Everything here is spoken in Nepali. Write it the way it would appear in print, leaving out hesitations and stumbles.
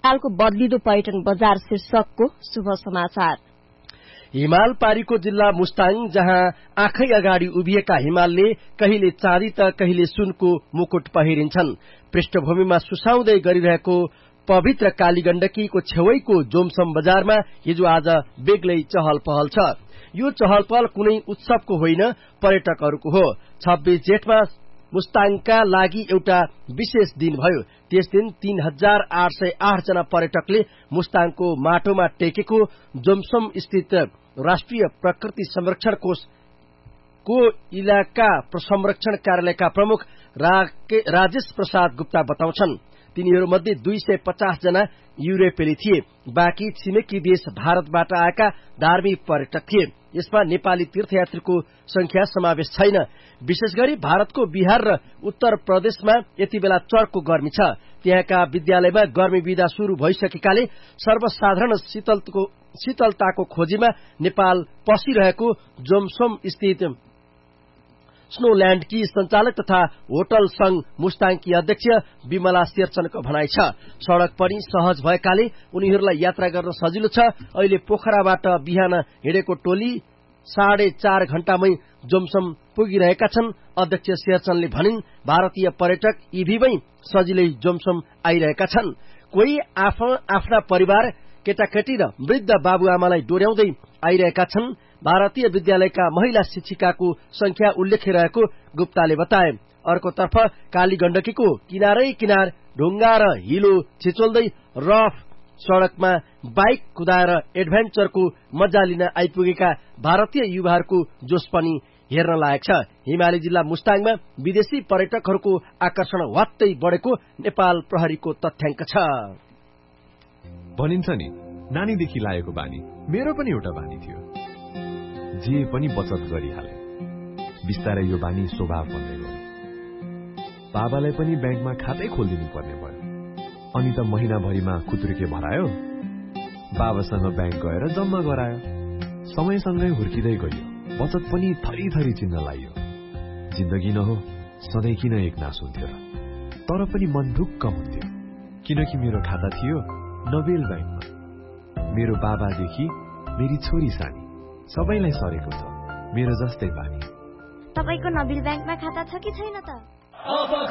नेपालको बदलिदो पर्यटन बजार शीर्षकको शुभ समाचार। हिमाल पारीको जिल्ला मुस्ताङ, जहाँ आँखै अगाडि उभिएका हिमालले कहिले चाँदी त कहिले सुनको मुकुट पहिरिन्छन्। पृष्ठभूमिमा सुसाउँदै गरिरहेको पवित्र कालीगण्डकीको छेउैको जोमसम बजारमा हिजो आज बेग्लै चहल पहल छ। यो चहल पहल कुनै उत्सवको होइन, पर्यटकहरूको हो। 26 जेठमा मुस्ताङका लागि एउटा विशेष दिन भयो। त्यस दिन 3808 जना पर्यटकले मुस्ताङको माटोमा टेकेको जोमसम स्थित राष्ट्रिय प्रकृति संरक्षण कोषको इलाका संरक्षण कार्यालयका प्रमुख राजेश प्रसाद गुप्ता बताउँछन्। तिनीहरूमध्ये 250 जना युरोपेली थिए। बाँकी छिमेकी देश भारतबाट आएका धार्मिक पर्यटक थिए। यसमा नेपाली तीर्थयात्रीको संख्या समावेश छैन। विशेष गरी भारतको बिहार र उत्तर प्रदेशमा यति बेला चर्को गर्मी छ। त्यहाँका विद्यालयमा गर्मी बिदा शुरू भइसकेकाले सर्वसाधारण शीतलताको खोजीमा नेपाल पसिरहेको जोमसोम स्थित स्नोल्याण्ड की संचालक तथा होटल संघ मुस्ताङकी अध्यक्ष विमला शेरचनको भनाइ छ। सड़क पनि सहज भएकाले उनीहरूलाई यात्रा गर्न सजिलो छ। अहिले पोखराबाट बिहान हिँडेको टोली 4.5 घण्टामै जोमसम पुगिरहेका छन्। अध्यक्ष शेरचनले भनिन्, भारतीय पर्यटक इभीमै सजिलै जोमसम आइरहेका छन्। कोही आफ्ना परिवार, केटाकेटी र वृद्ध बाबुआमालाई डोर्याउँदै आइरहेका छन्। भारतीय विद्यालयका महिला शिक्षिकाको संख्या उल्लेख्य रहेको गुप्ताले बताए। अर्कोतर्फ कालीगण्डकीको किनारै किनार ढुङ्गा र हिलो छिचोल्दै रफ सड़कमा बाइक कुदाएर एडभेन्चरको मजा लिन आइपुगेका भारतीय युवाहरूको जोश पनि हेर्न लायक छ। हिमाली जिल्ला मुस्ताङमा विदेशी पर्यटकहरूको आकर्षण वात्तै बढेको नेपाल प्रहरीको तथ्याङ्क छ। भनिन्छ नि, नानीदेखि लागेको बानी मेरो पनि एउटा बानी थियो। जे पनि बचत गरिहाले। बिस्तारै यो बानी स्वभाव बन्दै गयो। बाबालाई पनि ब्याङ्कमा खातै खोलिदिनु पर्ने भयो। अनि त महिनाभरिमा खुत्रुके भरायो। बाबासँग ब्याङ्क गएर जम्मा गरायो। समयसँगै हुर्किँदै गयो। बचत पनि थरी थरी चिन्न लाग्यो। जिन्दगी नहो, सधैँ किन एक नास हुन्थ्यो र? तर पनि मन ढुक्क हुन्थ्यो, किनकि मेरो खाता थियो नोबेल ब्याङ्कमा। मेरो बाबादेखि मेरी छोरी सानी सबैलाई सरेको छ मेरो जस्तै बानी। तपाईको नोबेल ब्याङ्कमा खाता छ कि छैन त?